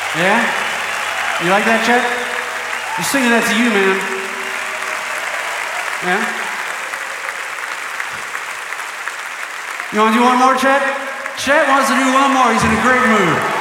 Yeah? You like that, Chet? I'm singing that to you, man. Yeah? You want to do one more, Chet? Chet wants to do one more. He's in a great mood.